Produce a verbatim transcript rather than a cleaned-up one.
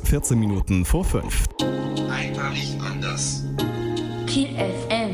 vierzehn Minuten vor fünf. Einmalig anders. Kiel F M.